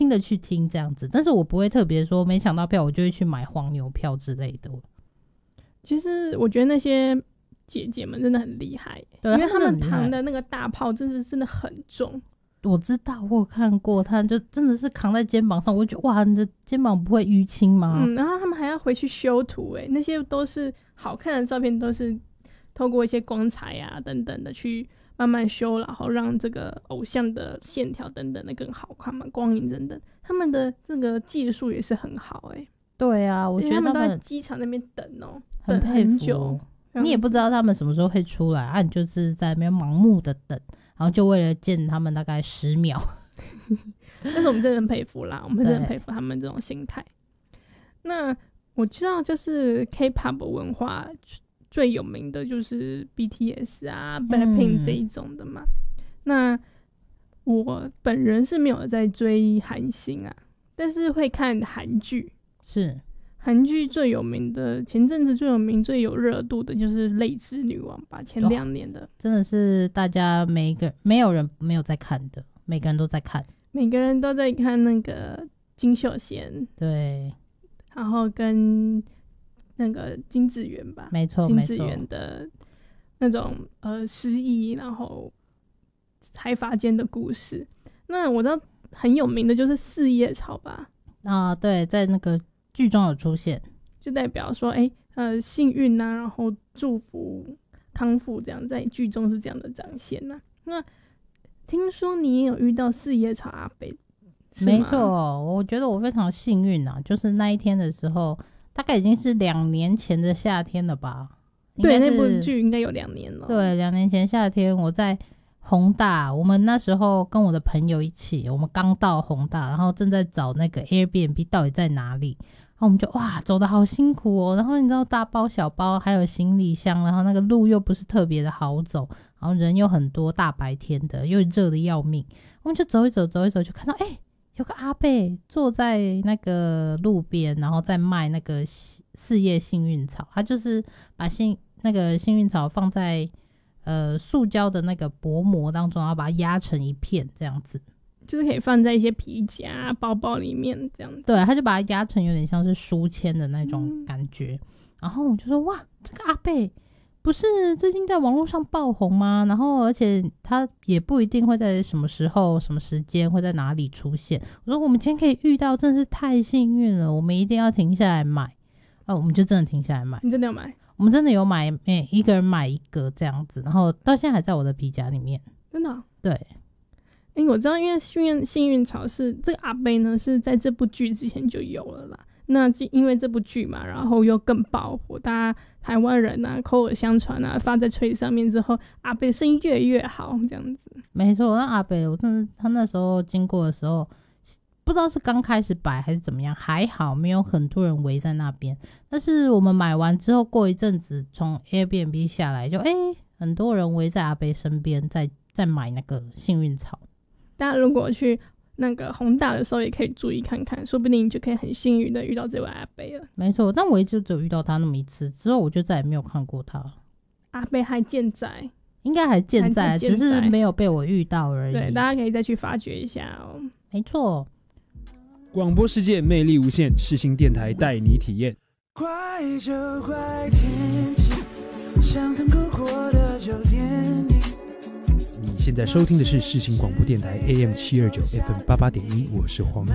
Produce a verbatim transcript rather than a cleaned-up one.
心的去听这样子，但是我不会特别说没抢到票我就会去买黄牛票之类的。 其实我觉得那些姐姐们真的很厉害， 对， 因为他们扛的那个大炮真的真的很重。 我知道，我有看过，他就真的是扛在肩膀上，我就觉得哇，你的肩膀不会淤青吗？ 嗯，然后他们还要回去修图，哎，那些都是好看的照片，都是透过一些光彩啊等等的去慢慢修，然后让这个偶像的线条等等的更好看嘛，光影等等，他们的这个技术也是很好，哎。 对啊，我觉得他们都在机场那边等哦， 很佩服， 等很久， 你也不知道他们什么时候会出来啊，你就是在那边盲目的等，然后就为了见他们大概十秒。 但是我们真的很佩服啦，我们真的很佩服他们这种心态。那我知道，就是 K-pop 文化最有名的就是 B T S 啊、嗯、Blackpink 这一种的嘛。那我本人是没有在追韩星啊，但是会看韩剧。 是韩剧最有名的，前阵子最有名、最有热度的就是《泪之女王》吧，前两年的、哦， 真的是大家每一个没有人没有在看的，每个人都在看， 每个人都在看那个金秀贤， 对， 然后跟那个金智媛吧， 没错， 金智媛的那种呃失忆，然后财阀间的故事。那我知道很有名的就是四叶草吧， 啊，对，在那个剧中有出现， 就代表说，哎、欸，呃，幸运啊，然后祝福康复，这样在剧中是这样的展现呐、啊。那听说你也有遇到四叶草阿伯， 没错，我觉得我非常幸运啊，就是那一天的时候，大概已经是两年前的夏天了吧？ 对，那部剧应该有两年了。 对，两年前夏天我在弘大，我们那时候跟我的朋友一起，我们刚到弘大，然后正在找那个 Airbnb 到底在哪里。然后我们就哇走得好辛苦哦，然后你知道大包小包还有行李箱，然后那个路又不是特别的好走，然后人又很多，大白天的又热得要命，我们就走一走走一走就看到哎、欸、有个阿伯坐在那个路边，然后在卖那个四叶幸运草，他就是把幸那个幸运草放在呃塑胶的那个薄膜当中，然后把它压成一片这样子， 就是可以放在一些皮夹、包包里面这样子。 对，他就把它压成有点像是书签的那种感觉、嗯、然后我就说哇，这个阿伯不是最近在网络上爆红吗？然后而且他也不一定会在什么时候什么时间会在哪里出现，我说我们今天可以遇到真的是太幸运了，我们一定要停下来买啊！我们就真的停下来买。 你真的有买？ 我们真的有买，每一个人买一个这样子，然后到现在还在我的皮夹里面。 真的、哦？ 对。 因为我知道，因为幸运幸运草是这个阿伯呢，是在这部剧之前就有了啦。那因为这部剧嘛，然后又更爆火，大家台湾人啊口耳相传啊，发在推上面之后，阿伯声音越来越好，这样子。 没错，那阿伯我真的他那时候经过的时候，不知道是刚开始摆还是怎么样，还好没有很多人围在那边。但是我们买完之后，过一阵子从 Airbnb 下来就，就、欸、哎很多人围在阿伯身边，在在买那个幸运草。 大家如果去那个弘大的时候，也可以注意看看，说不定你就可以很幸运的遇到这位阿伯了。 没错，但我一直只有遇到他那么一次，之后我就再也没有看过他。 阿伯还健在， 应该还健在，还健在，只是没有被我遇到而已。 对，大家可以再去发掘一下哦。 没错， 广播世界魅力无限，世新电台带你体验。 怪就怪天气，像曾哭过的酒店里。 你现在收听的是世新广播电台 A M 七二九 F M 八八点一，我是黄